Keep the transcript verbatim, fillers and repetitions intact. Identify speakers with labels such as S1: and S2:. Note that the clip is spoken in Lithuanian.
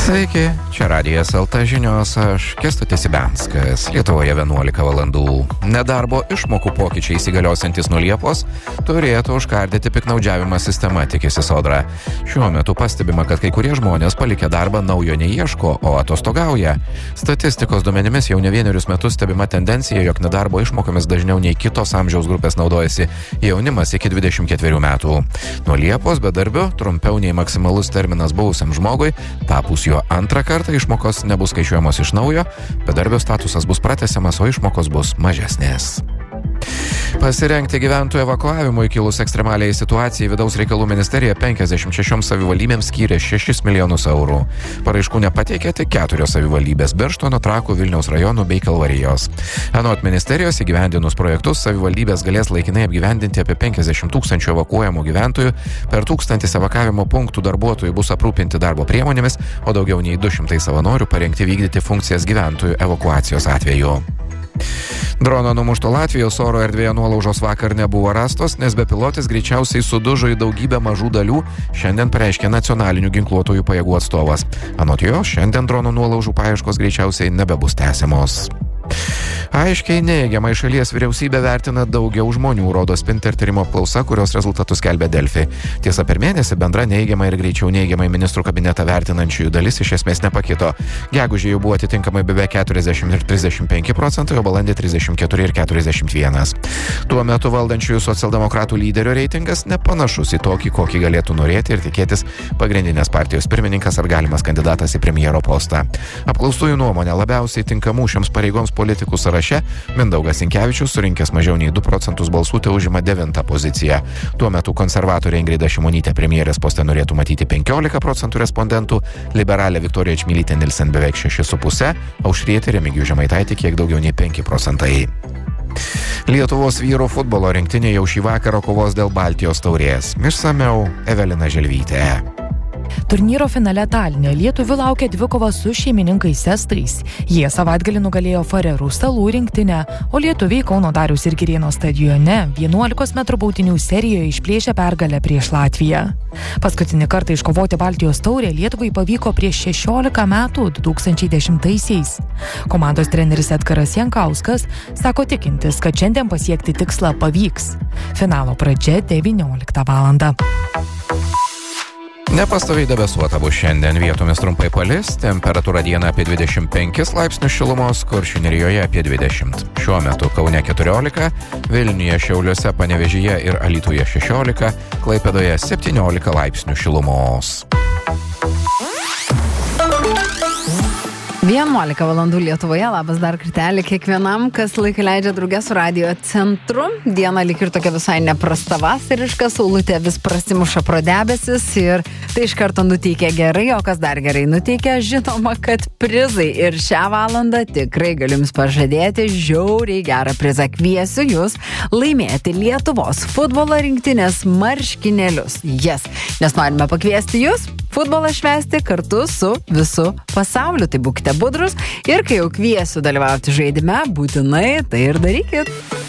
S1: Sveiki, čia Radijas el te žinios, aš Kęstutis Ibenskas. Lietuvoje vienuolika valandų. Nedarbo išmokų pokyčiai įsigaliosiantys nuo Liepos turėtų užkardyti piknaudžiavimą sistema, tikisi Sodra. Šiuo metu pastebima, kad kai kurie žmonės palikę darbą naujo neieško, o atostogauja. Statistikos duomenimis jau ne vienerius metus stebima tendencija, jog nedarbo išmokomis dažniau nei kitos amžiaus grupės naudojasi jaunimas iki dvidešimt ketverių metų. Nuo Liepos bedarbių trumpiau nei maksimalus terminas buvusiam žmogui, tapus jo antrą kartą išmokos nebus skaičiuojamos iš naujo, bedarbio statusas bus pratęsiamas, o išmokos bus mažesnės. Pasirengti gyventojų evakuavimui kilus ekstremaliai situacijai Vidaus reikalų ministerija penkiasdešimt šešioms savivaldybėms skyrė šešis milijonus eurų. Paraiškų nepateikė tik keturios savivaldybės – Birštono, Trakų, Vilniaus rajonų bei Kalvarijos. Anot ministerijos įgyvendinus projektus, savivaldybės galės laikinai apgyvendinti apie penkiasdešimt tūkstančių evakuojamų gyventojų, per tūkstantis evakavimo punktų darbuotojų bus aprūpinti darbo priemonėmis, o daugiau nei du šimtai savanorių parengti vykdyti funkcijas gyventojų evakuacijos atveju. Drono numušto Latvijos oro erdvėje nuolaužos vakar nebuvo rastos, nes bepilotis greičiausiai sudužo į daugybę mažų dalių, šiandien pareiškė nacionalinių ginkluotųjų pajėgų atstovas. Anot jo, šiandien drono nuolaužų paieškos greičiausiai nebebus tęsiamos. Aiškiai neigiamai šalies vyriausybė vertina daugiau žmonių, rodo Spinter tyrimo apklausa, kurios rezultatus skelbia Delfi. Tiesa, per mėnesį bendra neigiamai ir greičiau neigiamai ministrų kabinetą vertinančiųjų dalis iš esmės nepakito. Gegužė jau buvo atitinkamai beveik keturiasdešimt ir trisdešimt penki procentai, o balandį trisdešimt keturi ir keturiasdešimt vienas. Tuo metu valdančiųjų socialdemokratų lyderio reitingas nepanašus į tokį, kokį galėtų norėti ir tikėtis pagrindinės partijos pirmininkas ar galimas kandidatas į premjero postą. Apklaustųjų nuomonė labiausiai tinkamų šioms pareigoms politikų sąraše Mindaugas Sinkevičius, surinkęs mažiau nei du procentus balsų, tai užima devintą poziciją. Tuo metu konservatorė Ingrida Šimonytė premjerės poste norėtų matyti penkiolika procentų respondentų, liberalė Viktorija Čmilytė Nilsen beveik šeši su puse, aušrietė Remigijų Žemaitaitį kiek daugiau nei penki procentai. Lietuvos vyrų futbolo rinktinė jau šį vakarą kovos dėl Baltijos taurės. Išsamiau Evelina Želvytė.
S2: Turnyro finale Taline lietuvių laukia dvikova su šeimininkais estais. Jie savaitgalį nugalėjo Farerų salų rinktinę, o lietuviai Kauno Dariaus ir Girėno stadione vienuolikos metrų baudinių serijoje išplėšė pergalę prieš Latviją. Paskutinį kartą iškovoti Baltijos taurę Lietuvai pavyko prieš šešiolika metų, du tūkstančiai dešimtaisiais. Komandos treneris Edgaras Jankauskas sako tikintis, kad šiandien pasiekti tikslą pavyks. Finalo pradžia devynioliktą valandą.
S1: Nepastoviai debesuota bus šiandien, vietomis trumpai palis, temperatūra dieną apie dvidešimt penkis laipsnius šilumos, Kuršių nerijoje apie dvidešimt. Šiuo metu Kaune keturiolika, Vilniuje, Šiauliuose, Panevėžyje ir Alytuje šešiolika, Klaipėdoje septyniolika laipsnių šilumos.
S3: vienuolika valandų Lietuvoje, labas dar kartelį kiekvienam, kas laiką leidžia drauge su radio centru. Diena lyg ir tokia visai neprasta vasariška, saulutė vis prasimuša pro debesis ir tai iš karto nuteikia gerai, o kas dar gerai nuteikia, žinoma, kad prizai. Ir šią valandą tikrai galiu jums pažadėti žiauriai gerą prizą. Kviesiu jūs laimėti Lietuvos futbolo rinktinės marškinėlius. Yes, nes norime pakviesti jūs futbolą švęsti kartu su visu pasauliu. Tai būkite budrus ir kai jau kviesiu dalyvauti žaidime, būtinai tai ir darykit.